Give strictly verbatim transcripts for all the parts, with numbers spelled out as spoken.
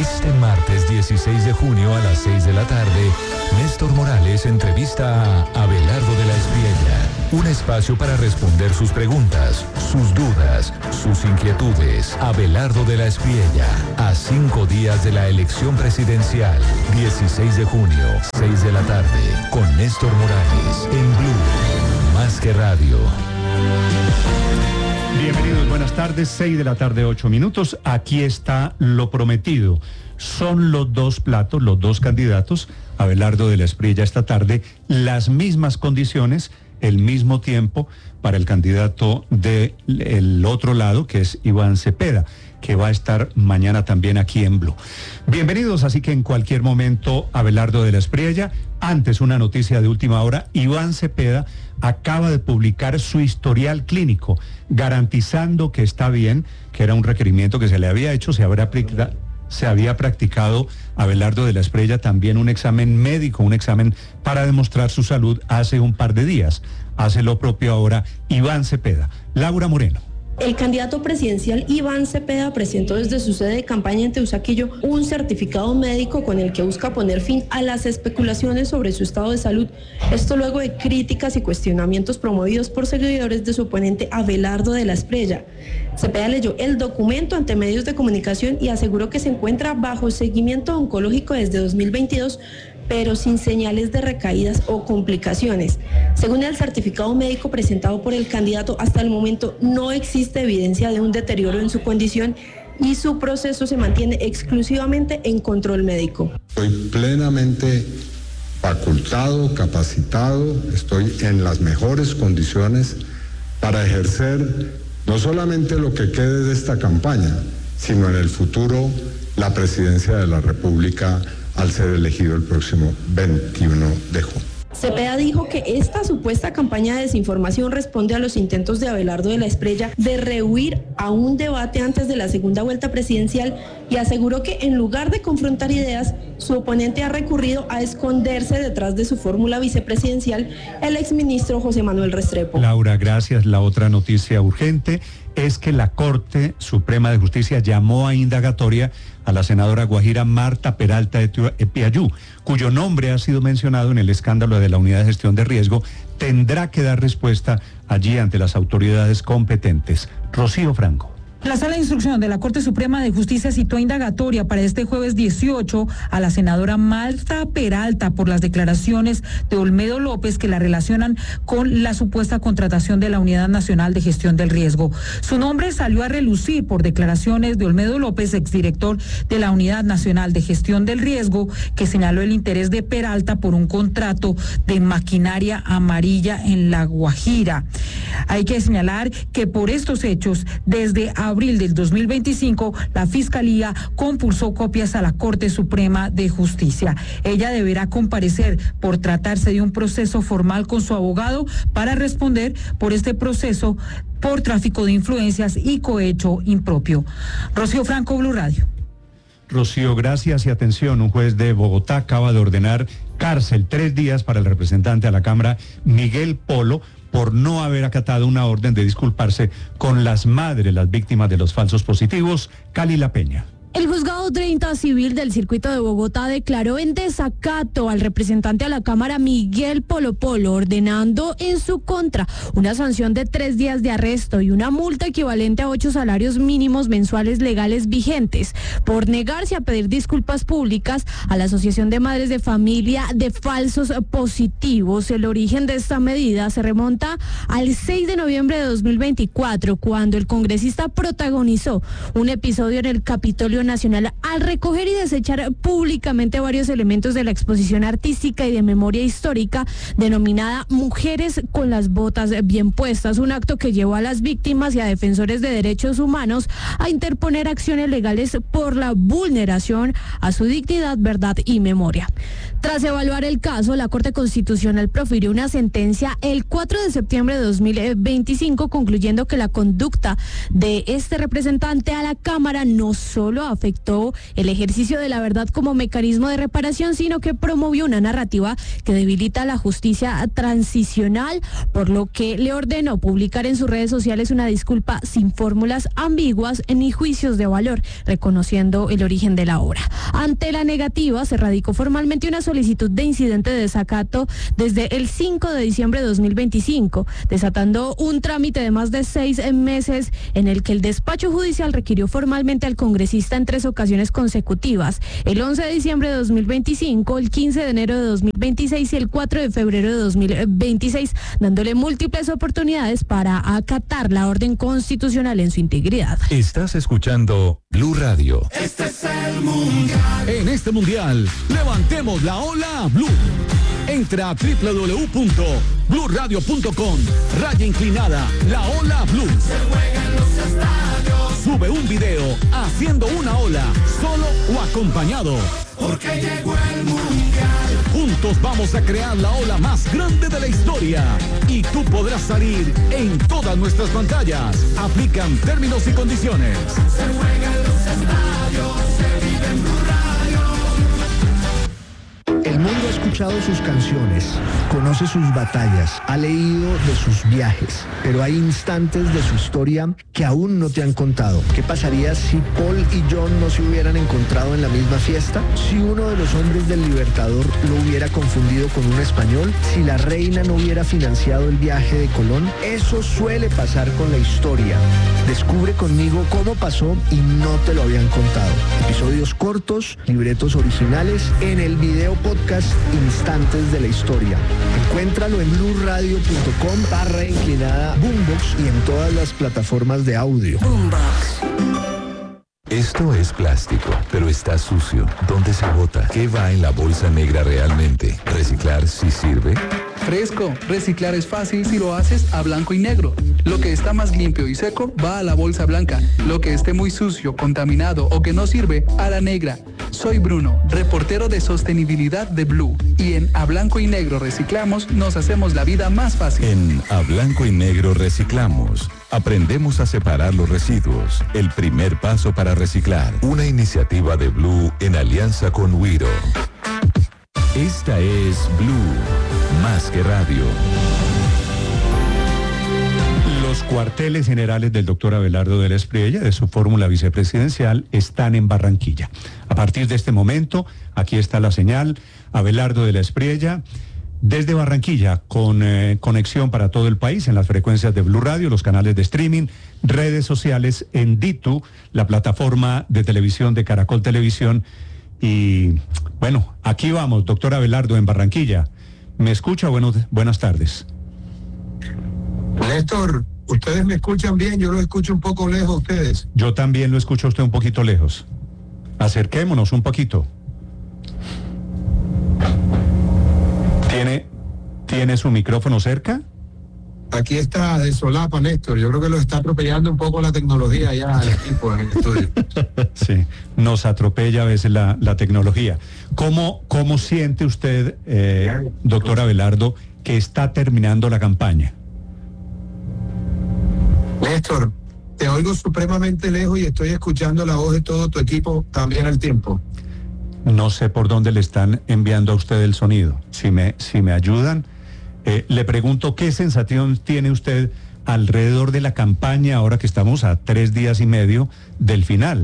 Este martes dieciséis de junio a las seis de la tarde, Néstor Morales entrevista a Abelardo de la Espriella. Un espacio para responder sus preguntas, sus dudas, sus inquietudes. Abelardo de la Espriella, a cinco días de la elección presidencial. dieciséis de junio, seis de la tarde, con Néstor Morales, en Blue, más que radio. Bienvenidos, buenas tardes, seis de la tarde, ocho minutos. Aquí está lo prometido. Son los dos platos, los dos candidatos, Abelardo de la Espriella esta tarde, las mismas condiciones, el mismo tiempo para el candidato del otro lado, que es Iván Cepeda, que va a estar mañana también aquí en Blue. Bienvenidos, así que en cualquier momento, Abelardo de la Espriella. Antes, una noticia de última hora: Iván Cepeda acaba de publicar su historial clínico, garantizando que está bien, que era un requerimiento que se le había hecho, se habría aplicado. Se había practicado Abelardo de la Espriella también un examen médico, un examen para demostrar su salud hace un par de días. Hace lo propio ahora Iván Cepeda. Laura Moreno. El candidato presidencial Iván Cepeda presentó desde su sede de campaña en Teusaquillo un certificado médico con el que busca poner fin a las especulaciones sobre su estado de salud. Esto luego de críticas y cuestionamientos promovidos por seguidores de su oponente Abelardo de la Espriella. Cepeda leyó el documento ante medios de comunicación y aseguró que se encuentra bajo seguimiento oncológico desde dos mil veintidós, pero sin señales de recaídas o complicaciones. Según el certificado médico presentado por el candidato, hasta el momento no existe evidencia de un deterioro en su condición y su proceso se mantiene exclusivamente en control médico. Estoy plenamente facultado, capacitado, estoy en las mejores condiciones para ejercer no solamente lo que quede de esta campaña, sino en el futuro la presidencia de la República al ser elegido el próximo veintiuno de junio. Cepeda dijo que esta supuesta campaña de desinformación responde a los intentos de Abelardo de la Espriella de rehuir a un debate antes de la segunda vuelta presidencial y aseguró que en lugar de confrontar ideas, su oponente ha recurrido a esconderse detrás de su fórmula vicepresidencial, el exministro José Manuel Restrepo. Laura, gracias. La otra noticia urgente es que la Corte Suprema de Justicia llamó a indagatoria a la senadora guajira Marta Peralta de Piayú, cuyo nombre ha sido mencionado en el escándalo de la Unidad de Gestión de Riesgo. Tendrá que dar respuesta allí ante las autoridades competentes. Rocío Franco. La Sala de Instrucción de la Corte Suprema de Justicia citó indagatoria para este jueves dieciocho a la senadora Marta Peralta por las declaraciones de Olmedo López que la relacionan con la supuesta contratación de la Unidad Nacional de Gestión del Riesgo. Su nombre salió a relucir por declaraciones de Olmedo López, exdirector de la Unidad Nacional de Gestión del Riesgo, que señaló el interés de Peralta por un contrato de maquinaria amarilla en La Guajira. Hay que señalar que por estos hechos, desde abril del dos mil veinticinco, la Fiscalía compulsó copias a la Corte Suprema de Justicia. Ella deberá comparecer por tratarse de un proceso formal con su abogado para responder por este proceso por tráfico de influencias y cohecho impropio. Rocío Franco, Blue Radio. Rocío, gracias y atención. Un juez de Bogotá acaba de ordenar cárcel tres días para el representante a la Cámara, Miguel Polo, por no haber acatado una orden de disculparse con las madres, las víctimas de los falsos positivos. Cali La Peña. El juzgado treinta civil del circuito de Bogotá declaró en desacato al representante a la Cámara Miguel Polo Polo, ordenando en su contra una sanción de tres días de arresto y una multa equivalente a ocho salarios mínimos mensuales legales vigentes por negarse a pedir disculpas públicas a la Asociación de Madres de Familia de Falsos Positivos. El origen de esta medida se remonta al seis de noviembre de dos mil veinticuatro, cuando el congresista protagonizó un episodio en el Capitolio Nacional al recoger y desechar públicamente varios elementos de la exposición artística y de memoria histórica denominada Mujeres con las botas bien puestas, un acto que llevó a las víctimas y a defensores de derechos humanos a interponer acciones legales por la vulneración a su dignidad, verdad y memoria. Tras evaluar el caso, la Corte Constitucional profirió una sentencia el cuatro de septiembre de dos mil veinticinco, concluyendo que la conducta de este representante a la Cámara no solo afectó el ejercicio de la verdad como mecanismo de reparación, sino que promovió una narrativa que debilita la justicia transicional, por lo que le ordenó publicar en sus redes sociales una disculpa sin fórmulas ambiguas ni juicios de valor, reconociendo el origen de la obra. Ante la negativa, se radicó formalmente una solicitud de incidente de desacato desde el cinco de diciembre de dos mil veinticinco, desatando un trámite de más de seis meses en el que el despacho judicial requirió formalmente al congresista en tres ocasiones consecutivas: el once de diciembre de dos mil veinticinco, el quince de enero de dos mil veintiséis y el cuatro de febrero de dos mil veintiséis, dándole múltiples oportunidades para acatar la orden constitucional en su integridad. Estás escuchando Blue Radio. Este es el mundial. En este mundial, levantemos la ola Blue. Entra a doble u doble u doble u punto blue radio punto com, raya inclinada, la ola Blue. Se juega en los estadios. Sube un video haciendo una ola, solo o acompañado. Porque llegó el mundial. Juntos vamos a crear la ola más grande de la historia. Y tú podrás salir en todas nuestras pantallas. Aplican términos y condiciones. Se juega en los estadios, se vive en Blue Radio. El mundo ha escuchado sus canciones, conoce sus batallas, ha leído de sus viajes, pero hay instantes de su historia que aún no te han contado. ¿Qué pasaría si Paul y John no se hubieran encontrado en la misma fiesta? Si uno de los hombres del Libertador lo hubiera confundido con un español, si la reina no hubiera financiado el viaje de Colón. Eso suele pasar con la historia. Descubre conmigo cómo pasó y no te lo habían contado. Episodios cortos, libretos originales en el video podcast Instantes de la Historia. Encuéntralo en blue radio punto com barra inclinada Boombox y en todas las plataformas de audio. Boombox. Esto es plástico, pero está sucio. ¿Dónde se bota? ¿Qué va en la bolsa negra realmente? ¿Reciclar sí sirve? Fresco, reciclar es fácil si lo haces a blanco y negro. Lo que está más limpio y seco va a la bolsa blanca. Lo que esté muy sucio, contaminado o que no sirve, a la negra. Soy Bruno, reportero de sostenibilidad de Blue. Y en A Blanco y Negro Reciclamos nos hacemos la vida más fácil. En A Blanco y Negro Reciclamos aprendemos a separar los residuos. El primer paso para reciclar. Una iniciativa de Blue en alianza con Wiro. Esta es Blue, más que radio. Los cuarteles generales del doctor Abelardo de la Espriella, de su fórmula vicepresidencial, están en Barranquilla. A partir de este momento, aquí está la señal, Abelardo de la Espriella, desde Barranquilla, con eh, conexión para todo el país en las frecuencias de Blue Radio, los canales de streaming, redes sociales, en Ditu, la plataforma de televisión de Caracol Televisión. Y bueno, aquí vamos, doctor Abelardo, en Barranquilla. ¿Me escucha? Bueno, buenas tardes. Néstor, ustedes me escuchan bien, yo lo escucho un poco lejos a ustedes. Yo también lo escucho a usted un poquito lejos. Acerquémonos un poquito. ¿Tiene, ¿tiene su micrófono cerca? Aquí está de solapa, Néstor. Yo creo que lo está atropellando un poco la tecnología ya al equipo en el estudio. Sí, nos atropella a veces la, la tecnología. ¿Cómo, cómo siente usted, eh, doctor Abelardo, que está terminando la campaña? Néstor, te oigo supremamente lejos y estoy escuchando la voz de todo tu equipo también al tiempo. No sé por dónde le están enviando a usted el sonido. Si me, si me ayudan, eh, le pregunto qué sensación tiene usted alrededor de la campaña ahora que estamos a tres días y medio del final.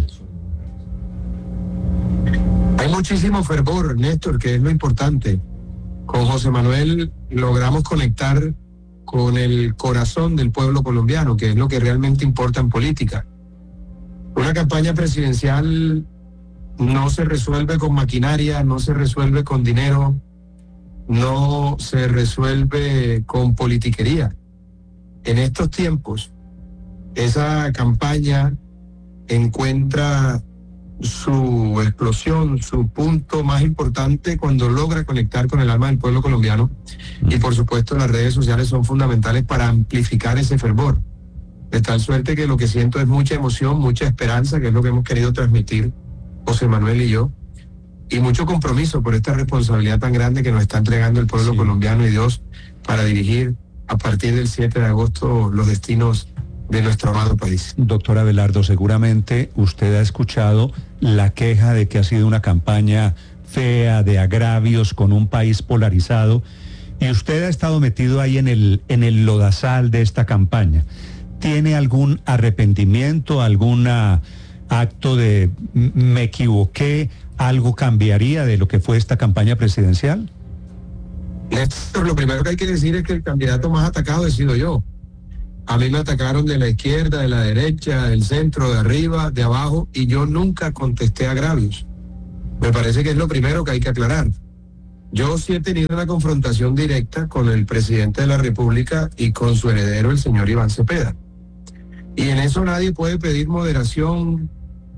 Hay muchísimo fervor, Néstor, que es lo importante. Con José Manuel logramos conectar con el corazón del pueblo colombiano, que es lo que realmente importa en política. Una campaña presidencial no se resuelve con maquinaria, no se resuelve con dinero, no se resuelve con politiquería. En estos tiempos, esa campaña encuentra su explosión, su punto más importante cuando logra conectar con el alma del pueblo colombiano. Y por supuesto las redes sociales son fundamentales para amplificar ese fervor. De tal suerte que lo que siento es mucha emoción, mucha esperanza, que es lo que hemos querido transmitir José Manuel y yo, y mucho compromiso por esta responsabilidad tan grande que nos está entregando el pueblo sí. colombiano y Dios para dirigir a partir del siete de agosto los destinos de nuestro amado país. Doctor Abelardo, seguramente usted ha escuchado la queja de que ha sido una campaña fea, de agravios, con un país polarizado, y usted ha estado metido ahí en el, en el lodazal de esta campaña. ¿Tiene algún arrepentimiento, algún acto de me equivoqué, algo cambiaría de lo que fue esta campaña presidencial? Néstor, lo primero que hay que decir es que el candidato más atacado he sido yo. A mí me atacaron de la izquierda, de la derecha, del centro, de arriba, de abajo, y yo nunca contesté agravios. Me parece que es lo primero que hay que aclarar. Yo sí he tenido una confrontación directa con el presidente de la República y con su heredero, el señor Iván Cepeda. Y en eso nadie puede pedir moderación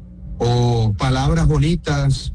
o palabras bonitas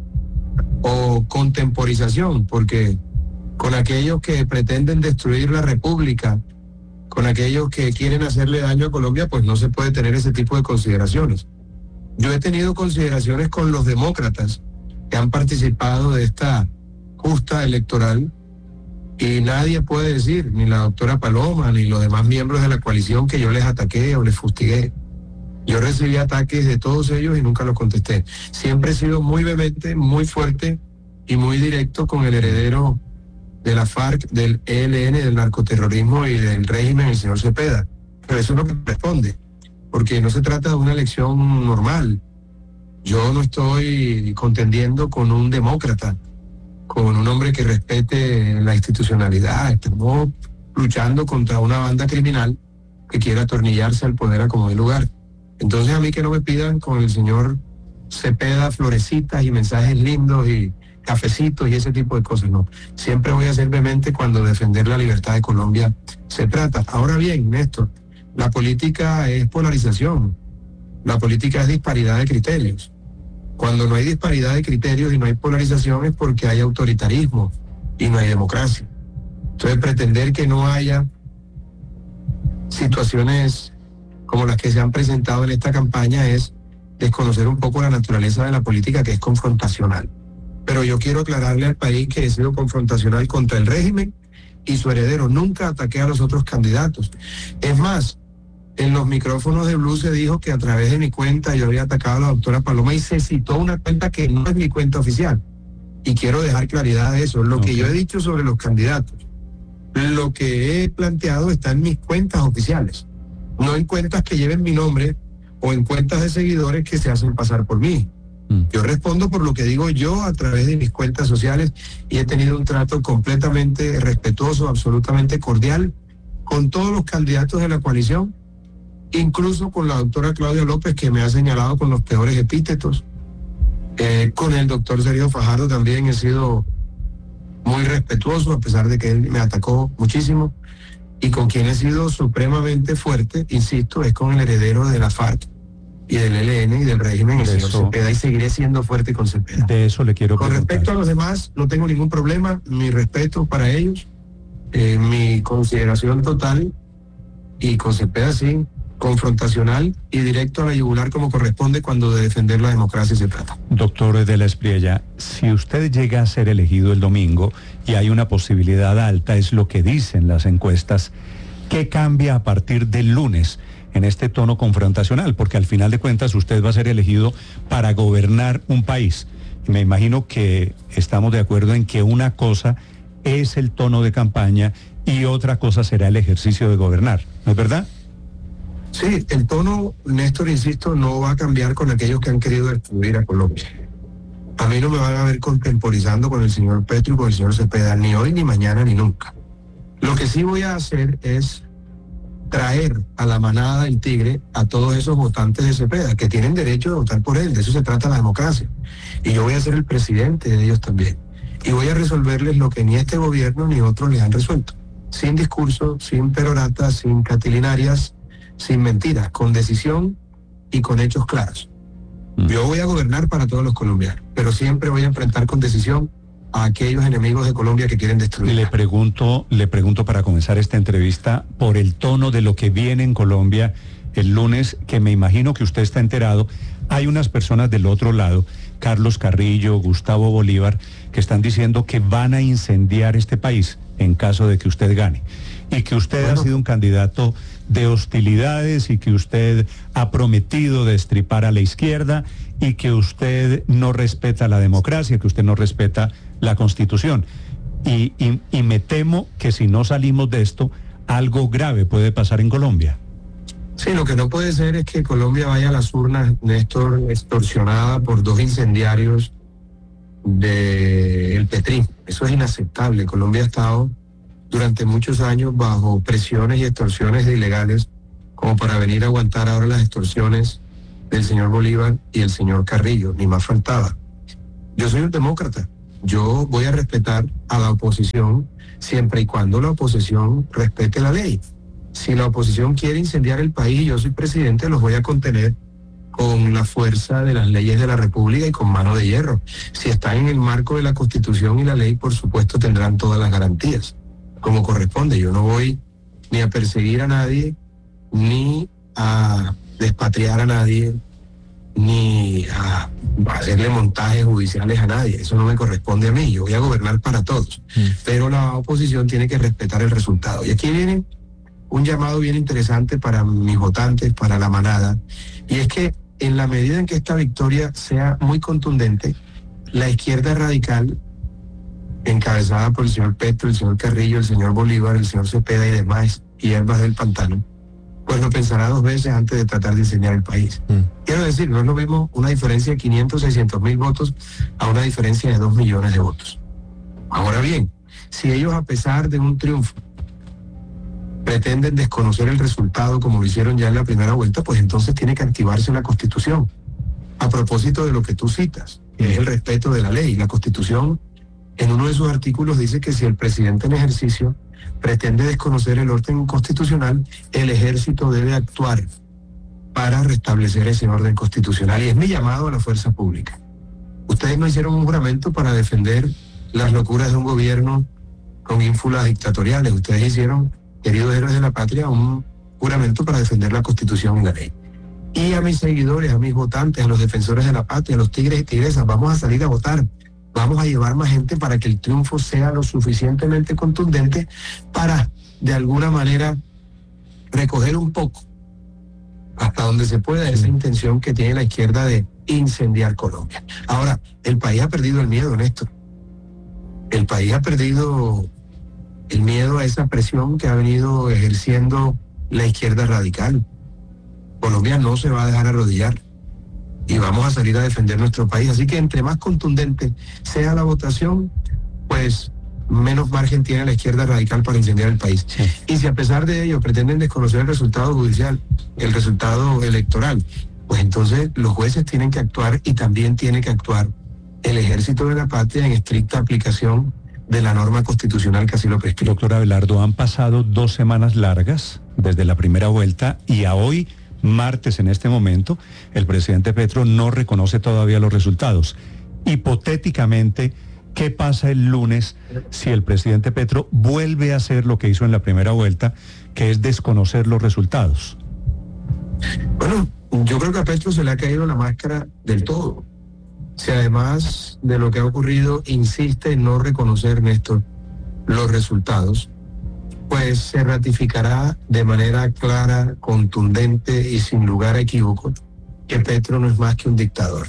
o contemporización, porque con aquellos que pretenden destruir la República, con aquellos que quieren hacerle daño a Colombia, pues no se puede tener ese tipo de consideraciones. Yo he tenido consideraciones con los demócratas que han participado de esta justa electoral, y nadie puede decir, ni la doctora Paloma, ni los demás miembros de la coalición, que yo les ataqué o les fustigué. Yo recibí ataques de todos ellos y nunca los contesté. Siempre he sido muy vehemente, muy fuerte y muy directo con el heredero de la FARC, del E L N, del narcoterrorismo y del régimen, el señor Cepeda. Pero eso es lo que responde, porque no se trata de una elección normal. Yo no estoy contendiendo con un demócrata, con un hombre que respete la institucionalidad. Estamos luchando contra una banda criminal que quiere atornillarse al poder a como de lugar. Entonces a mí que no me pidan con el señor Cepeda florecitas y mensajes lindos y cafecitos y ese tipo de cosas, no. Siempre voy a ser vehemente cuando defender la libertad de Colombia se trata. Ahora bien, Néstor, la política es polarización, la política es disparidad de criterios. Cuando no hay disparidad de criterios y no hay polarización es porque hay autoritarismo y no hay democracia. Entonces pretender que no haya situaciones como las que se han presentado en esta campaña es desconocer un poco la naturaleza de la política, que es confrontacional. Pero yo quiero aclararle al país que he sido confrontacional contra el régimen y su heredero. Nunca ataqué a los otros candidatos. Es más, en los micrófonos de Blue se dijo que a través de mi cuenta yo había atacado a la doctora Paloma, y se citó una cuenta que no es mi cuenta oficial. Y quiero dejar claridad de eso. Lo okay. que yo he dicho sobre los candidatos, lo que he planteado está en mis cuentas oficiales, no en cuentas que lleven mi nombre o en cuentas de seguidores que se hacen pasar por mí. Mm. Yo respondo por lo que digo yo a través de mis cuentas sociales, y he tenido un trato completamente respetuoso, absolutamente cordial con todos los candidatos de la coalición, incluso con la doctora Claudia López, que me ha señalado con los peores epítetos. Eh, con el doctor Sergio Fajardo también he sido muy respetuoso, a pesar de que él me atacó muchísimo. Y con quien he sido supremamente fuerte, insisto, es con el heredero de la FARC y del E L N y del régimen, el señor Cepeda, y seguiré siendo fuerte con Cepeda. De eso le quiero preguntar. Con respecto a los demás, no tengo ningún problema, mi respeto para ellos, eh, mi consideración total, y con Cepeda sí, confrontacional y directo a la yugular como corresponde cuando de defender la democracia se trata. Doctor de la Espriella, si usted llega a ser elegido el domingo, y hay una posibilidad alta, es lo que dicen las encuestas, ¿qué cambia a partir del lunes en este tono confrontacional? Porque al final de cuentas usted va a ser elegido para gobernar un país. Y me imagino que estamos de acuerdo en que una cosa es el tono de campaña y otra cosa será el ejercicio de gobernar, ¿no es verdad? Sí, el tono, Néstor, insisto, no va a cambiar con aquellos que han querido destruir a Colombia. A mí no me van a ver contemporizando con el señor Petro y con el señor Cepeda, ni hoy, ni mañana, ni nunca. Lo que sí voy a hacer es traer a la manada del tigre a todos esos votantes de Cepeda, que tienen derecho de votar por él. De eso se trata la democracia. Y yo voy a ser el presidente de ellos también. Y voy a resolverles lo que ni este gobierno ni otros les han resuelto. Sin discurso, sin peroratas, sin catilinarias, sin mentiras, con decisión y con hechos claros. Mm. Yo voy a gobernar para todos los colombianos, pero siempre voy a enfrentar con decisión a aquellos enemigos de Colombia que quieren destruir. Le pregunto, le pregunto para comenzar esta entrevista por el tono de lo que viene en Colombia el lunes, que me imagino que usted está enterado. Hay unas personas del otro lado, Carlos Carrillo, Gustavo Bolívar, que están diciendo que van a incendiar este país. en caso de que usted gane. Y que usted bueno. ha sido un candidato de hostilidades y que usted ha prometido destripar a la izquierda y que usted no respeta la democracia, que usted no respeta la Constitución. Y, y, y me temo que si no salimos de esto, algo grave puede pasar en Colombia. Sí, lo que no puede ser es que Colombia vaya a las urnas, Néstor, extorsionada por dos incendiarios del petrismo. Eso es inaceptable. Colombia ha estado durante muchos años bajo presiones y extorsiones ilegales como para venir a aguantar ahora las extorsiones del señor Bolívar y el señor Carrillo, ni más faltaba. Yo soy un demócrata. Yo voy a respetar a la oposición siempre y cuando la oposición respete la ley. Si la oposición quiere incendiar el país y yo soy presidente, los voy a contener con la fuerza de las leyes de la República y con mano de hierro. Si están en el marco de la Constitución y la ley, por supuesto tendrán todas las garantías, como corresponde. Yo no voy ni a perseguir a nadie, ni a despatriar a nadie, ni a hacerle montajes judiciales a nadie. Eso no me corresponde a mí. Yo voy a gobernar para todos. Mm. Pero la oposición tiene que respetar el resultado. Y aquí viene un llamado bien interesante para mis votantes, para la manada, y es que en la medida en que esta victoria sea muy contundente, la izquierda radical, encabezada por el señor Petro, el señor Carrillo, el señor Bolívar, el señor Cepeda y demás hierbas del pantano, pues lo pensará dos veces antes de tratar de incendiar el país. Mm. Quiero decir, no es lo mismo una diferencia de quinientos, seiscientos mil votos a una diferencia de dos millones de votos. Ahora bien, si ellos, a pesar de un triunfo, pretenden desconocer el resultado como lo hicieron ya en la primera vuelta, pues entonces tiene que activarse la Constitución. A propósito de lo que tú citas, que es el respeto de la ley. La Constitución, en uno de sus artículos, dice que si el presidente en ejercicio pretende desconocer el orden constitucional, el ejército debe actuar para restablecer ese orden constitucional. Y es mi llamado a la fuerza pública. Ustedes no hicieron un juramento para defender las locuras de un gobierno con ínfulas dictatoriales. Ustedes hicieron, queridos héroes de la patria, un juramento para defender la Constitución y la ley. Y a mis seguidores, a mis votantes, a los defensores de la patria, a los tigres y tigresas, vamos a salir a votar. Vamos a llevar más gente para que el triunfo sea lo suficientemente contundente para, de alguna manera, recoger un poco, hasta donde se pueda, esa intención que tiene la izquierda de incendiar Colombia. Ahora, el país ha perdido el miedo, Néstor. El país ha perdido el miedo a esa presión que ha venido ejerciendo la izquierda radical. Colombia no se va a dejar arrodillar y vamos a salir a defender nuestro país. Así que entre más contundente sea la votación, pues menos margen tiene la izquierda radical para incendiar el país. Sí. Y si a pesar de ello pretenden desconocer el resultado judicial, el resultado electoral, pues entonces los jueces tienen que actuar y también tiene que actuar el ejército de la patria en estricta aplicación de la norma constitucional que así lo prescribe. Doctor Abelardo, han pasado dos semanas largas desde la primera vuelta y a hoy, martes en este momento, el presidente Petro no reconoce todavía los resultados. Hipotéticamente, ¿qué pasa el lunes si el presidente Petro vuelve a hacer lo que hizo en la primera vuelta, que es desconocer los resultados? Bueno, yo creo que a Petro se le ha caído la máscara del todo. Si además de lo que ha ocurrido insiste en no reconocer, Néstor, los resultados, pues se ratificará de manera clara, contundente y sin lugar a equívocos que Petro no es más que un dictador,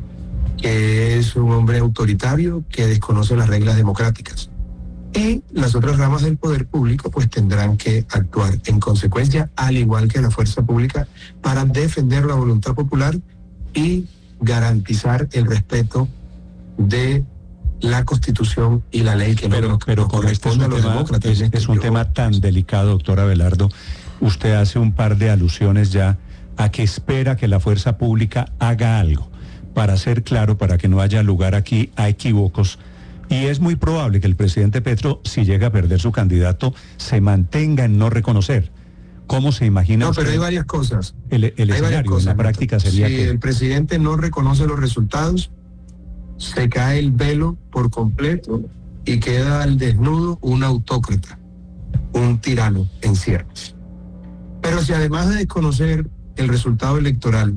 que es un hombre autoritario que desconoce las reglas democráticas. Y las otras ramas del poder público pues tendrán que actuar en consecuencia, al igual que la fuerza pública, para defender la voluntad popular y garantizar el respeto de la Constitución y la ley que pero, no pero corresponde a los demócratas. Es, es un tema tan delicado, doctor Abelardo. Usted hace un par de alusiones ya a que espera que la fuerza pública haga algo para ser claro, para que no haya lugar aquí a equívocos. Y es muy probable que el presidente Petro, si llega a perder su candidato, se mantenga en no reconocer. ¿Cómo se imagina? No, pero hay varias cosas. El, el escenario cosas, en la práctica sería si que... el presidente no reconoce los resultados, se cae el velo por completo y queda al desnudo un autócrata, un tirano en ciernes. Pero si además de desconocer el resultado electoral,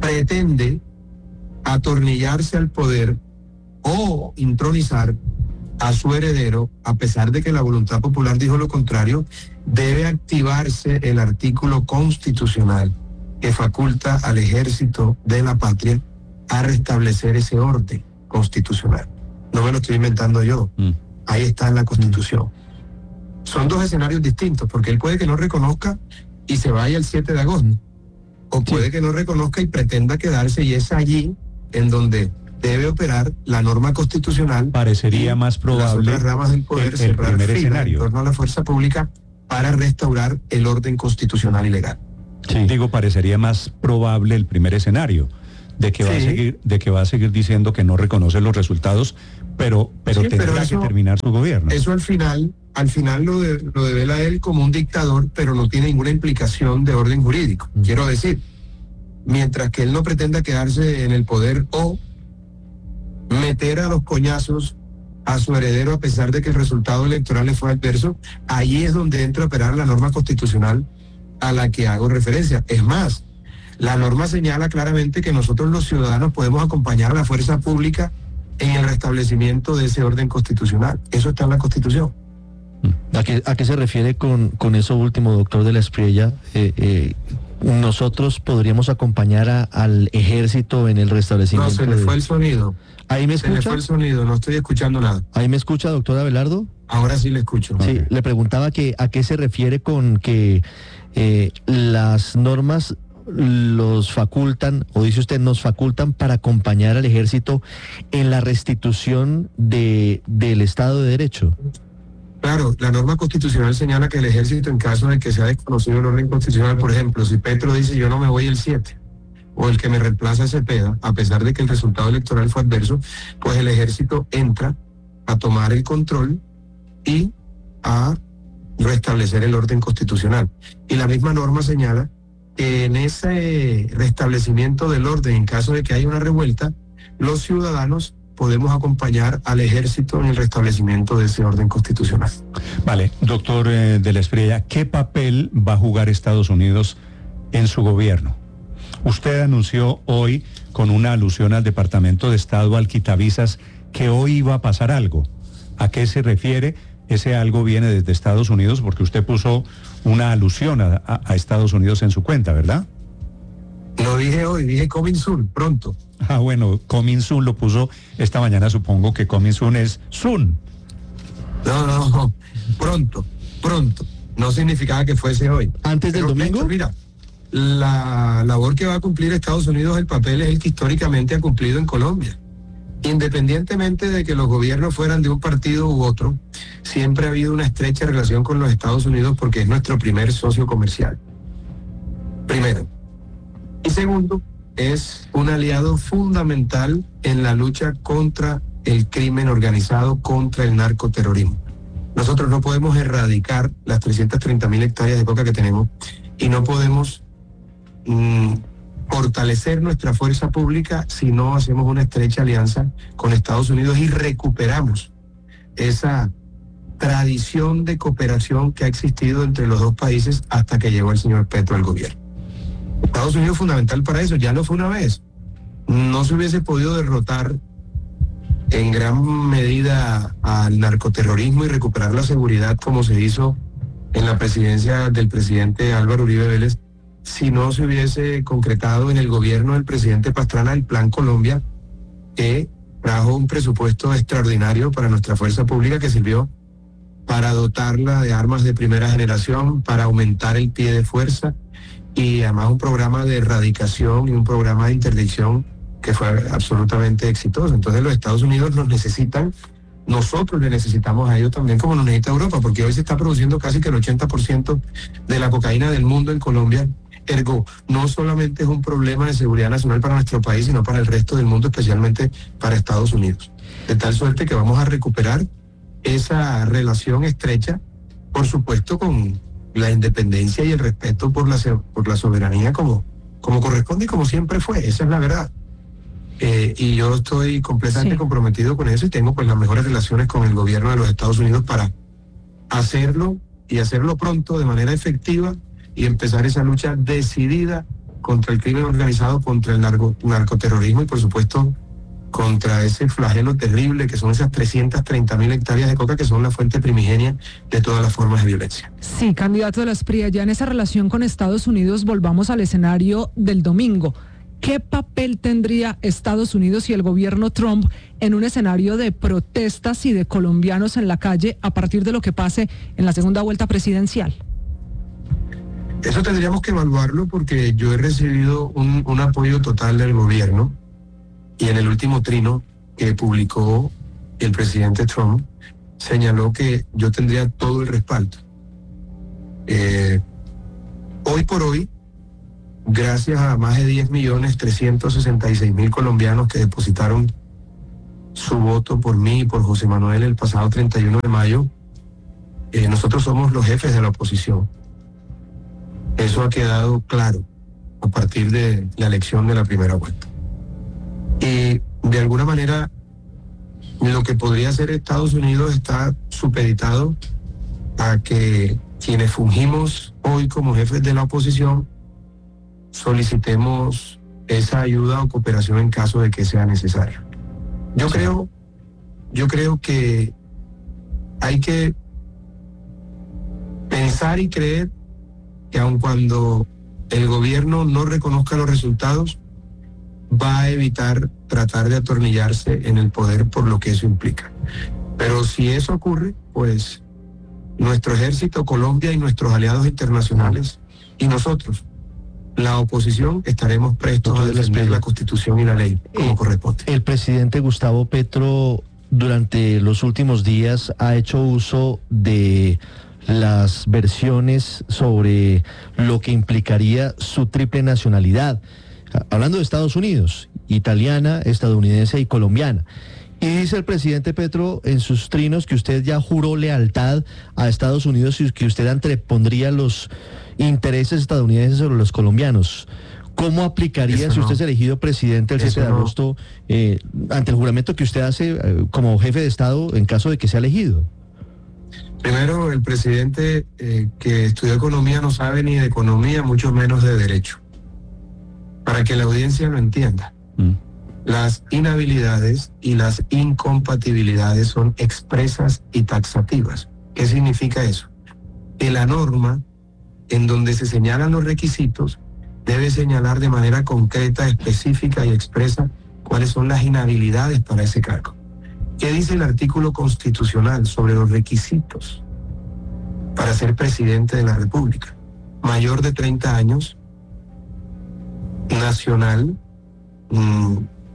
pretende atornillarse al poder o intronizar a su heredero, a pesar de que la voluntad popular dijo lo contrario, debe activarse el artículo constitucional que faculta al ejército de la patria a restablecer ese orden constitucional. No me lo estoy inventando yo, mm. ahí está en la Constitución. Mm. Son dos escenarios distintos, porque él puede que no reconozca y se vaya el siete de agosto, o puede sí. que no reconozca y pretenda quedarse, y es allí en donde debe operar la norma constitucional. Parecería más probable las otras ramas del poder el, el primer escenario en torno a la fuerza pública para restaurar el orden constitucional y legal. Sí. Digo, parecería más probable el primer escenario, de que sí. va a seguir, de que va a seguir diciendo que no reconoce los resultados, pero, pero sí, tendrá pero eso, que terminar su gobierno. Eso al final, al final lo, de, lo devela él como un dictador, pero no tiene ninguna implicación de orden jurídico. Mm. Quiero decir, mientras que él no pretenda quedarse en el poder o meter a los coñazos a su heredero a pesar de que el resultado electoral le fue adverso, ahí es donde entra a operar la norma constitucional a la que hago referencia. Es más, la norma señala claramente que nosotros los ciudadanos podemos acompañar a la fuerza pública en el restablecimiento de ese orden constitucional. Eso está en la Constitución. ¿A qué, a qué se refiere con, con eso último, doctor de la Espriella? Eh, eh, ¿Nosotros podríamos acompañar a, al ejército en el restablecimiento? No, se le de... fue el sonido. ¿Ahí me escucha? Se le fue el sonido, no estoy escuchando nada. ¿Ahí me escucha, doctor Abelardo? Ahora sí le escucho. Sí, okay. Le preguntaba que a qué se refiere con que eh, las normas los facultan, o dice usted, nos facultan para acompañar al ejército en la restitución de, del Estado de Derecho. Claro, la norma constitucional señala que el ejército, en caso de que sea desconocido el orden constitucional, por ejemplo, si Petro dice yo no me voy el siete, o el que me reemplaza es Cepeda, a pesar de que el resultado electoral fue adverso, pues el ejército entra a tomar el control y a restablecer el orden constitucional. Y la misma norma señala que en ese restablecimiento del orden, en caso de que haya una revuelta, los ciudadanos podemos acompañar al ejército en el restablecimiento de ese orden constitucional. Vale, doctor eh, de la Espriella, ¿qué papel va a jugar Estados Unidos en su gobierno? Usted anunció hoy, con una alusión al Departamento de Estado, al quitavisas, que hoy iba a pasar algo. ¿A qué se refiere? Ese algo viene desde Estados Unidos, porque usted puso una alusión a, a, a Estados Unidos en su cuenta, ¿verdad? Lo dije hoy, dije coming soon, pronto. Ah, bueno, coming soon lo puso esta mañana, supongo que coming soon es soon. No, no, pronto, pronto. No significaba que fuese hoy. ¿Antes del Pero, domingo? Héctor, mira, la labor que va a cumplir Estados Unidos, el papel es el que históricamente ha cumplido en Colombia. Independientemente de que los gobiernos fueran de un partido u otro, siempre ha habido una estrecha relación con los Estados Unidos porque es nuestro primer socio comercial. Primero. Y segundo, es un aliado fundamental en la lucha contra el crimen organizado, contra el narcoterrorismo. Nosotros no podemos erradicar las trescientas treinta mil hectáreas de coca que tenemos y no podemos mmm, fortalecer nuestra fuerza pública si no hacemos una estrecha alianza con Estados Unidos y recuperamos esa tradición de cooperación que ha existido entre los dos países hasta que llegó el señor Petro al gobierno. Estados Unidos es fundamental para eso, ya lo fue una vez. No se hubiese podido derrotar en gran medida al narcoterrorismo y recuperar la seguridad como se hizo en la presidencia del presidente Álvaro Uribe Vélez si no se hubiese concretado en el gobierno del presidente Pastrana el Plan Colombia, que trajo un presupuesto extraordinario para nuestra fuerza pública que sirvió para dotarla de armas de primera generación, para aumentar el pie de fuerza y además un programa de erradicación y un programa de interdicción que fue absolutamente exitoso. Entonces los Estados Unidos nos necesitan, nosotros le necesitamos a ellos también como nos necesita Europa, porque hoy se está produciendo casi que el ochenta por ciento de la cocaína del mundo en Colombia. Ergo, no solamente es un problema de seguridad nacional para nuestro país, sino para el resto del mundo, especialmente para Estados Unidos. De tal suerte que vamos a recuperar esa relación estrecha, por supuesto con la independencia y el respeto por la, por la soberanía como, como corresponde y como siempre fue, esa es la verdad. Eh, y yo estoy completamente sí. comprometido con eso y tengo pues las mejores relaciones con el gobierno de los Estados Unidos para hacerlo y hacerlo pronto de manera efectiva y empezar esa lucha decidida contra el crimen organizado, contra el narco, narcoterrorismo y por supuesto contra ese flagelo terrible que son esas trescientas treinta mil hectáreas de coca que son la fuente primigenia de todas las formas de violencia. Sí, candidato de la Espriella, ya en esa relación con Estados Unidos volvamos al escenario del domingo. ¿Qué papel tendría Estados Unidos y el gobierno Trump en un escenario de protestas y de colombianos en la calle a partir de lo que pase en la segunda vuelta presidencial? Eso tendríamos que evaluarlo porque yo he recibido un, un apoyo total del gobierno y en el último trino que publicó el presidente Trump señaló que yo tendría todo el respaldo. Eh, hoy por hoy, gracias a más de diez millones trescientos sesenta y seis mil colombianos que depositaron su voto por mí y por José Manuel el pasado treinta y uno de mayo, eh, nosotros somos los jefes de la oposición. Eso ha quedado claro a partir de la elección de la primera vuelta. Y de alguna manera lo que podría hacer Estados Unidos está supeditado a que quienes fungimos hoy como jefes de la oposición solicitemos esa ayuda o cooperación en caso de que sea necesario. Yo creo, yo creo que hay que pensar y creer que aun cuando el gobierno no reconozca los resultados, va a evitar tratar de atornillarse en el poder por lo que eso implica. Pero si eso ocurre, pues nuestro ejército, Colombia y nuestros aliados internacionales y nosotros, la oposición, estaremos prestos a defender la Constitución y la ley como corresponde. El presidente Gustavo Petro durante los últimos días ha hecho uso de las versiones sobre lo que implicaría su triple nacionalidad, hablando de Estados Unidos, italiana, estadounidense y colombiana. Y dice el presidente Petro en sus trinos que usted ya juró lealtad a Estados Unidos y que usted antepondría los intereses estadounidenses sobre los colombianos. ¿Cómo aplicaría eso si usted no. es elegido presidente el siete de agosto eh, ante el juramento que usted hace eh, como jefe de Estado en caso de que sea elegido? Primero, el presidente eh, que estudió economía no sabe ni de economía, mucho menos de derecho. Para que la audiencia lo entienda. Mm. Las inhabilidades y las incompatibilidades son expresas y taxativas. ¿Qué significa eso? Que la norma en donde se señalan los requisitos debe señalar de manera concreta, específica y expresa cuáles son las inhabilidades para ese cargo. ¿Qué dice el artículo constitucional sobre los requisitos para ser presidente de la República? Mayor de treinta años, nacional, mmm,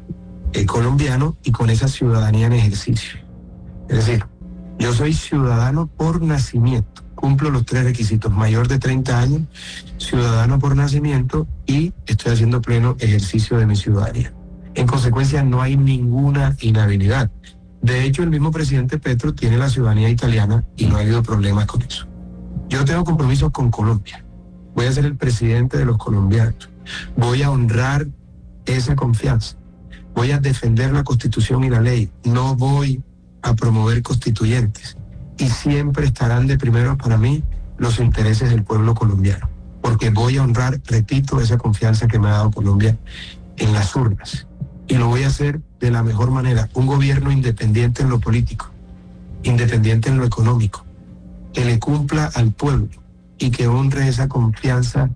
eh, colombiano y con esa ciudadanía en ejercicio. Es decir, yo soy ciudadano por nacimiento, cumplo los tres requisitos: mayor de treinta años, ciudadano por nacimiento y estoy haciendo pleno ejercicio de mi ciudadanía. En consecuencia, no hay ninguna inhabilidad. De hecho, el mismo presidente Petro tiene la ciudadanía italiana y no ha habido problemas con eso. Yo tengo compromisos con Colombia. Voy a ser el presidente de los colombianos. Voy a honrar esa confianza. Voy a defender la Constitución y la ley. No voy a promover constituyentes. Y siempre estarán de primero para mí los intereses del pueblo colombiano. Porque voy a honrar, repito, esa confianza que me ha dado Colombia en las urnas. Y lo voy a hacer de la mejor manera. Un gobierno independiente en lo político, independiente en lo económico, que le cumpla al pueblo y que honre esa confianza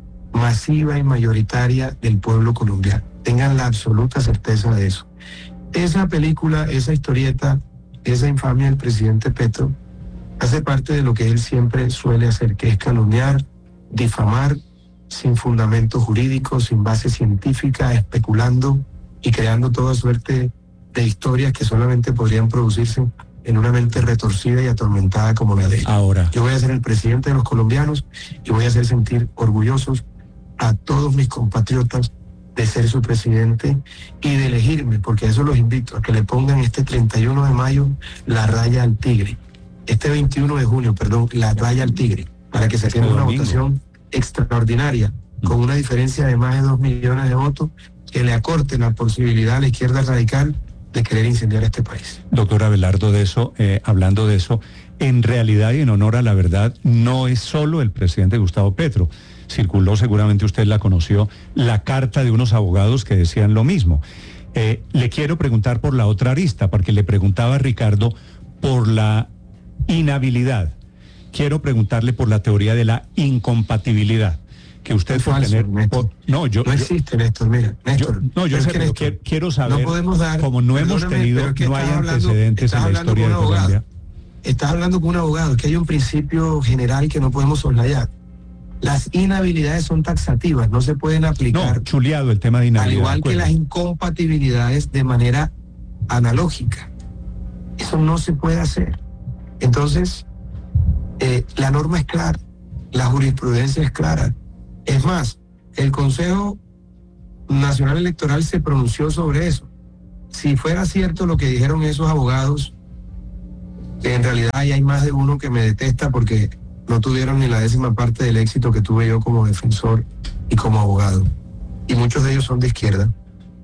masiva y mayoritaria del pueblo colombiano. Tengan la absoluta certeza de eso. Esa película, esa historieta, esa infamia del presidente Petro hace parte de lo que él siempre suele hacer, que es calumniar, difamar, sin fundamento jurídico, sin base científica, especulando y creando toda suerte de historias que solamente podrían producirse en una mente retorcida y atormentada como la de él. Ahora, yo voy a ser el presidente de los colombianos y voy a hacer sentir orgullosos a todos mis compatriotas de ser su presidente y de elegirme, porque a eso los invito, a que le pongan este treinta y uno de mayo la raya al tigre, este veintiuno de junio, perdón, la raya al tigre, para que se tenga una votación extraordinaria, con una diferencia de más de dos millones de votos, que le acorte la posibilidad a la izquierda radical de querer incendiar este país. Doctor Abelardo, de eso, eh, hablando de eso, en realidad y en honor a la verdad, no es solo el presidente Gustavo Petro. Circuló, seguramente usted la conoció, la carta de unos abogados que decían lo mismo. Eh, le quiero preguntar por la otra arista, porque le preguntaba a Ricardo por la inhabilidad. Quiero preguntarle por la teoría de la incompatibilidad. Que usted es por falso, tener... Por, no, yo, no existe, yo, Néstor, mira, Néstor. Yo, no, yo sé, que Néstor, quiero, quiero saber, no podemos dar, como no hemos tenido, no hay antecedentes en la historia de Colombia. Estás hablando con un abogado, que hay un principio general que no podemos soslayar. Las inhabilidades son taxativas, no se pueden aplicar. No, chuleado el tema de inhabilidad. Al igual que las incompatibilidades de manera analógica. Eso no se puede hacer. Entonces, eh, la norma es clara, la jurisprudencia es clara. Es más, el Consejo Nacional Electoral se pronunció sobre eso. Si fuera cierto lo que dijeron esos abogados, en realidad hay más de uno que me detesta porque no tuvieron ni la décima parte del éxito que tuve yo como defensor y como abogado. Y muchos de ellos son de izquierda.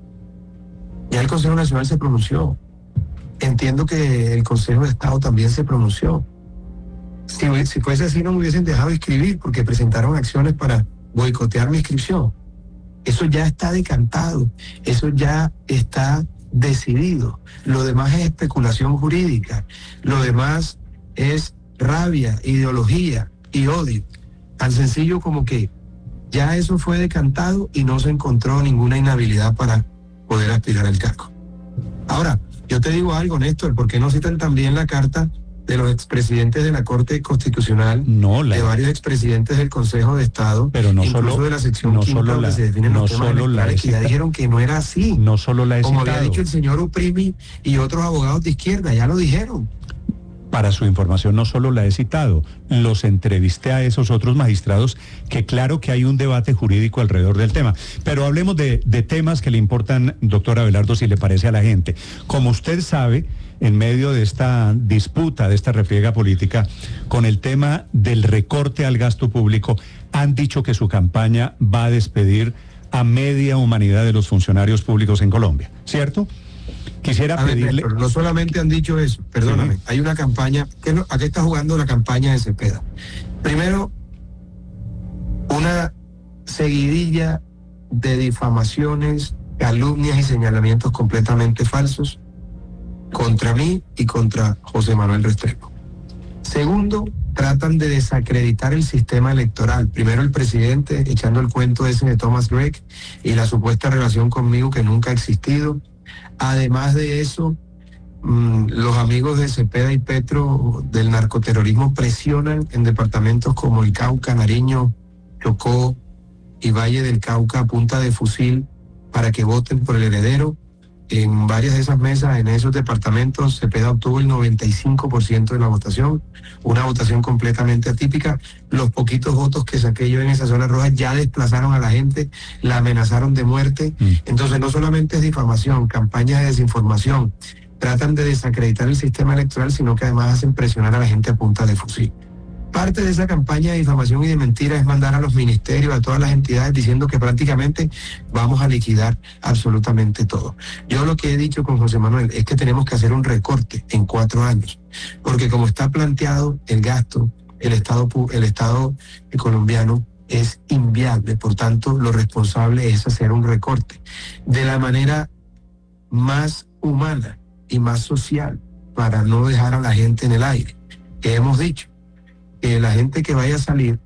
Ya el Consejo Nacional se pronunció. Entiendo que el Consejo de Estado también se pronunció. Si, si fuese así no me hubiesen dejado inscribir porque presentaron acciones para boicotear mi inscripción. Eso ya está decantado, eso ya está decidido. Lo demás es especulación jurídica, lo demás es rabia, ideología y odio. Tan sencillo como que ya eso fue decantado y no se encontró ninguna inhabilidad para poder aspirar al cargo. Ahora, yo te digo algo, Néstor, ¿por qué no citan también la carta de los expresidentes de la Corte Constitucional, no, la, de varios expresidentes del Consejo de Estado, pero no incluso solo, de la sección no quinta, solo donde la, se definen no los temas electorales, que ya dijeron que no era así. No solo la he Como citado. había dicho el señor Uprimi y otros abogados de izquierda, ya lo dijeron. Para su información, no solo la he citado, los entrevisté a esos otros magistrados, que claro que hay un debate jurídico alrededor del tema. Pero hablemos de, de temas que le importan, doctor Abelardo, si le parece a la gente. Como usted sabe, en medio de esta disputa, de esta refriega política, con el tema del recorte al gasto público, han dicho que su campaña va a despedir a media humanidad de los funcionarios públicos en Colombia, ¿cierto? Quisiera a ver, pedirle... Néstor, no solamente han dicho eso, perdóname, sí. Hay una campaña, ¿qué, ¿a qué está jugando la campaña de Cepeda? Primero, una seguidilla de difamaciones, calumnias y señalamientos completamente falsos contra mí y contra José Manuel Restrepo. Segundo, tratan de desacreditar el sistema electoral. Primero el presidente echando el cuento ese de Thomas Gregg y la supuesta relación conmigo que nunca ha existido. Además de eso, mmm, los amigos de Cepeda y Petro del narcoterrorismo presionan en departamentos como el Cauca, Nariño, Chocó y Valle del Cauca a punta de fusil para que voten por el heredero. En varias de esas mesas, en esos departamentos, Cepeda obtuvo el noventa y cinco por ciento de la votación, una votación completamente atípica. Los poquitos votos que saqué yo en esa zona roja ya desplazaron a la gente, la amenazaron de muerte. Mm. Entonces no solamente es difamación, campañas de desinformación, tratan de desacreditar el sistema electoral, sino que además hacen presionar a la gente a punta de fusil. Parte de esa campaña de difamación y de mentira es mandar a los ministerios, a todas las entidades, diciendo que prácticamente vamos a liquidar absolutamente todo. Yo lo que he dicho con José Manuel es que tenemos que hacer un recorte en cuatro años, porque como está planteado el gasto, el Estado, el Estado colombiano es inviable, por tanto lo responsable es hacer un recorte de la manera más humana y más social para no dejar a la gente en el aire. Que hemos dicho que la gente que vaya a salir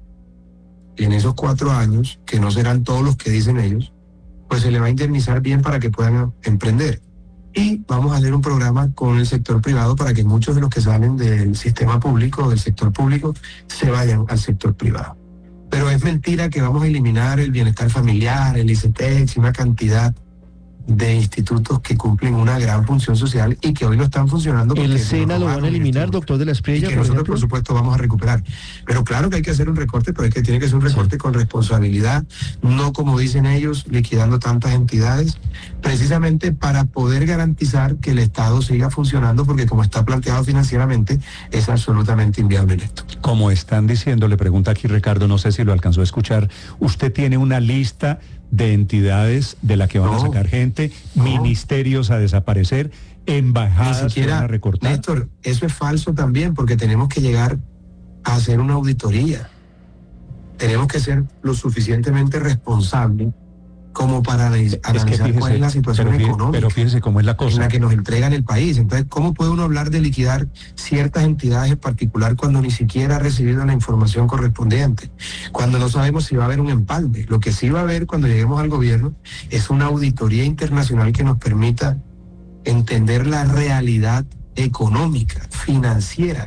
en esos cuatro años, que no serán todos los que dicen ellos, pues se le va a indemnizar bien para que puedan emprender. Y vamos a hacer un programa con el sector privado para que muchos de los que salen del sistema público, del sector público, se vayan al sector privado. Pero es mentira que vamos a eliminar el bienestar familiar, el ICETEX y una cantidad de institutos que cumplen una gran función social y que hoy no están funcionando. ¿El SENA lo van a eliminar, doctor de la Espriella? Y que nosotros, por supuesto, vamos a recuperar. Pero claro que hay que hacer un recorte, pero es que tiene que ser un recorte sí. con responsabilidad, no como dicen ellos, liquidando tantas entidades, precisamente para poder garantizar que el Estado siga funcionando, porque como está planteado financieramente, es absolutamente inviable en esto. Como están diciendo, le pregunta aquí Ricardo, no sé si lo alcanzó a escuchar, usted tiene una lista de entidades de la que van no, a sacar gente, no. ministerios a desaparecer, embajadas Ni siquiera, que van a recortar. Néstor, eso es falso también, porque tenemos que llegar a hacer una auditoría. Tenemos que ser lo suficientemente responsables como para analizar es que fíjese, cuál es la situación pero fíjese, económica pero fíjese cómo es la cosa. en la que nos entregan el país. Entonces, ¿cómo puede uno hablar de liquidar ciertas entidades en particular cuando ni siquiera ha recibido la información correspondiente? Cuando no sabemos si va a haber un empalme. Lo que sí va a haber cuando lleguemos al gobierno es una auditoría internacional que nos permita entender la realidad económica, financiera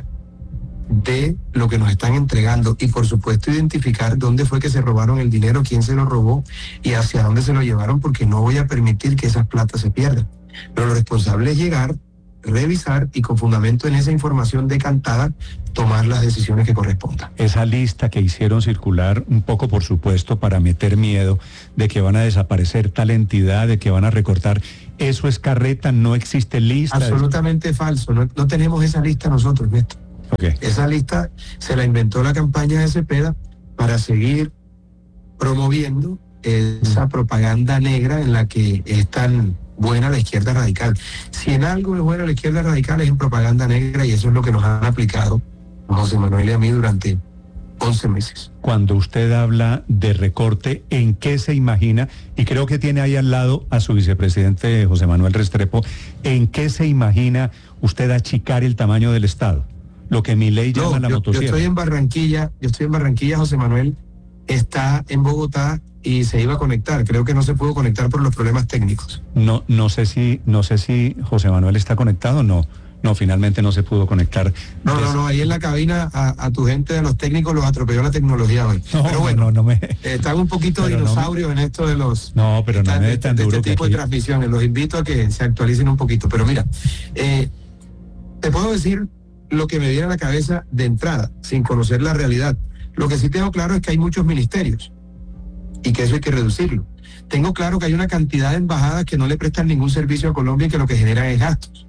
de lo que nos están entregando y por supuesto identificar dónde fue que se robaron el dinero, quién se lo robó y hacia dónde se lo llevaron, porque no voy a permitir que esas platas se pierdan. Pero lo responsable es llegar, revisar y con fundamento en esa información decantada tomar las decisiones que correspondan. Esa lista que hicieron circular, un poco por supuesto para meter miedo de que van a desaparecer tal entidad, de que van a recortar, eso es carreta, no existe lista. Absolutamente de... falso, no, no tenemos esa lista nosotros, Néstor. Okay. Esa lista se la inventó la campaña de Cepeda para seguir promoviendo esa propaganda negra en la que es tan buena la izquierda radical. Si en algo es buena la izquierda radical es en propaganda negra, y eso es lo que nos han aplicado a José Manuel y a mí durante once meses. Cuando usted habla de recorte, ¿en qué se imagina? Y creo que tiene ahí al lado a su vicepresidente José Manuel Restrepo. ¿En qué se imagina usted achicar el tamaño del Estado? Lo que mi ley llama no, la yo, motosierra. Yo estoy en Barranquilla, yo estoy en Barranquilla, José Manuel está en Bogotá y se iba a conectar. Creo que no se pudo conectar por los problemas técnicos. No, no sé si, no sé si José Manuel está conectado o no. No, finalmente no se pudo conectar. No, no, no, ahí en la cabina a, a tu gente de los técnicos los atropelló la tecnología hoy. No, pero bueno, no, no me... eh, están un poquito dinosaurios no me... en esto de los... No, pero no me de, tan de, duro de este tipo aquí... de transmisiones. Los invito a que se actualicen un poquito. Pero mira, eh, te puedo decir lo que me viene a la cabeza de entrada, sin conocer la realidad. Lo que sí tengo claro es que hay muchos ministerios y que eso hay que reducirlo. Tengo claro que hay una cantidad de embajadas que no le prestan ningún servicio a Colombia y que lo que generan es gastos.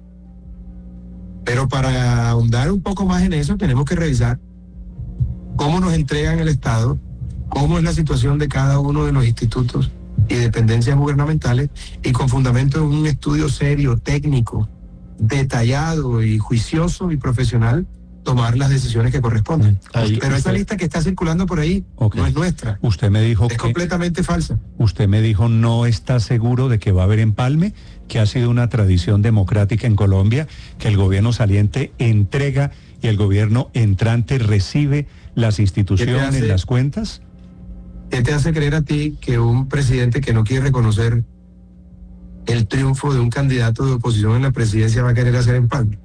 Pero para ahondar un poco más en eso, tenemos que revisar cómo nos entregan el Estado, cómo es la situación de cada uno de los institutos y dependencias gubernamentales, y con fundamento en un estudio serio, técnico, detallado y juicioso y profesional, tomar las decisiones que corresponden. Ahí, Pero usted, esa lista que está circulando por ahí okay. no es nuestra. Usted me dijo es que completamente falsa. Usted me dijo no está seguro de que va a haber empalme, que ha sido una tradición democrática en Colombia, que el gobierno saliente entrega y el gobierno entrante recibe las instituciones, hace, las cuentas. ¿Qué te hace creer a ti que un presidente que no quiere reconocer el triunfo de un candidato de oposición en la presidencia va a querer hacer empalme?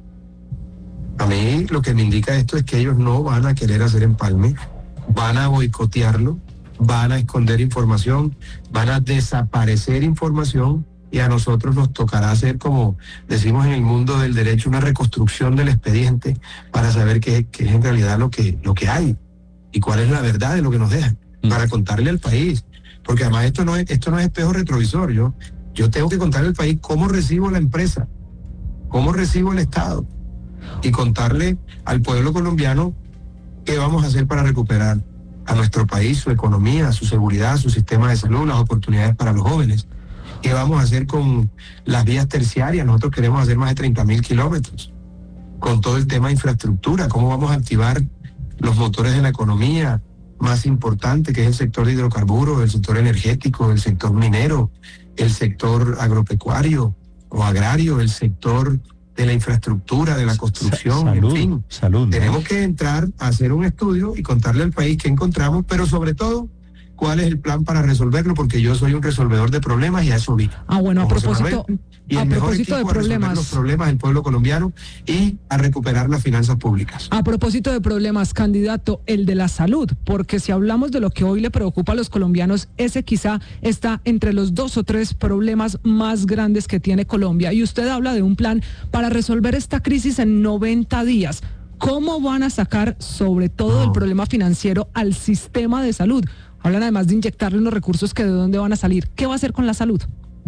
A mí lo que me indica esto es que ellos no van a querer hacer empalme, van a boicotearlo, van a esconder información, van a desaparecer información, y a nosotros nos tocará hacer, como decimos en el mundo del derecho, una reconstrucción del expediente para saber qué, qué es en realidad lo que, lo que hay y cuál es la verdad de lo que nos dejan, mm. para contarle al país. Porque además esto no es, esto no es espejo retrovisor. Yo, yo tengo que contarle al país cómo recibo la empresa, cómo recibo el Estado, y contarle al pueblo colombiano qué vamos a hacer para recuperar a nuestro país, su economía, su seguridad, su sistema de salud, las oportunidades para los jóvenes. ¿Qué vamos a hacer con las vías terciarias? Nosotros queremos hacer más de treinta mil kilómetros. Con todo el tema de infraestructura, ¿cómo vamos a activar los motores de la economía más importante, que es el sector de hidrocarburos, el sector energético, el sector minero, el sector agropecuario o agrario, el sector de la infraestructura, de la construcción, salud, en fin? Salud, Tenemos ¿no? que entrar a hacer un estudio y contarle al país qué encontramos, pero sobre todo cuál es el plan para resolverlo, porque yo soy un resolvedor de problemas y a eso vi. Ah, bueno, a propósito, y a el mejor propósito de equipo a resolver problemas. los problemas del pueblo colombiano y a recuperar las finanzas públicas. A propósito de problemas, candidato, el de la salud, porque si hablamos de lo que hoy le preocupa a los colombianos, ese quizá está entre los dos o tres problemas más grandes que tiene Colombia. Y usted habla de un plan para resolver esta crisis en noventa días. ¿Cómo van a sacar, sobre todo, no. el problema financiero al sistema de salud? Hablan además de inyectarle unos recursos que de dónde van a salir. ¿Qué va a hacer con la salud?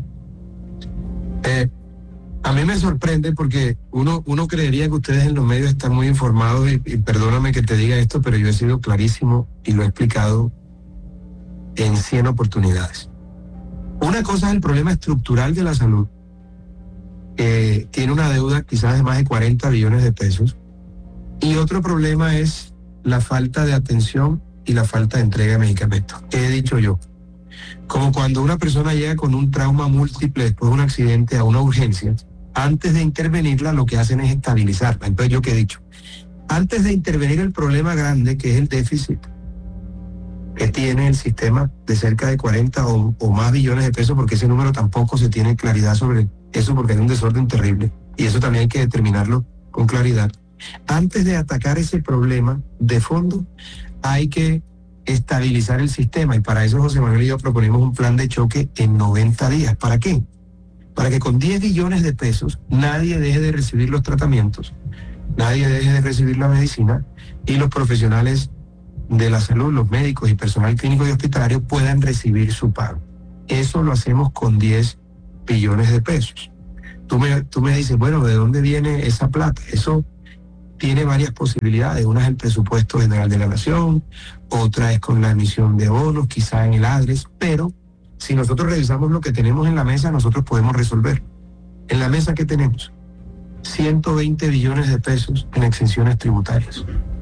Eh, a mí me sorprende porque uno, uno creería que ustedes en los medios están muy informados y, y perdóname que te diga esto, pero yo he sido clarísimo y lo he explicado en cien oportunidades. Una cosa es el problema estructural de la salud, que tiene una deuda quizás de más de cuarenta billones de pesos, y otro problema es la falta de atención y la falta de entrega de medicamentos. ¿Qué he dicho yo? como cuando una persona llega con un trauma múltiple después de un accidente a una urgencia, antes de intervenirla lo que hacen es estabilizarla. Entonces, ¿yo qué he dicho? Antes de intervenir el problema grande, que es el déficit que tiene el sistema de cerca de cuarenta o, o más billones de pesos, porque ese número tampoco se tiene claridad sobre eso, porque hay un desorden terrible, y eso también hay que determinarlo con claridad. Antes de atacar ese problema de fondo, hay que estabilizar el sistema, y para eso José Manuel y yo proponemos un plan de choque en noventa días. ¿Para qué? Para que con diez billones de pesos nadie deje de recibir los tratamientos, nadie deje de recibir la medicina, y los profesionales de la salud, los médicos y personal clínico y hospitalario puedan recibir su pago. Eso lo hacemos con diez billones de pesos. Tú me, tú me dices, bueno, ¿de dónde viene esa plata? Eso tiene varias posibilidades. Una es el presupuesto general de la nación, otra es con la emisión de bonos, quizá en el ADRES, pero si nosotros revisamos lo que tenemos en la mesa, nosotros podemos resolver. En la mesa, ¿qué tenemos? ciento veinte billones de pesos en exenciones tributarias.